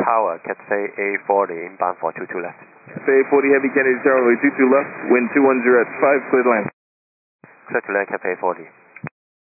Tower, Cathay A40, inbound for 22 left. Cathay A40 Heavy Kennedy Tower, 22 left, wind 210 at 5, clear to land. Clear to land, Cathay A40.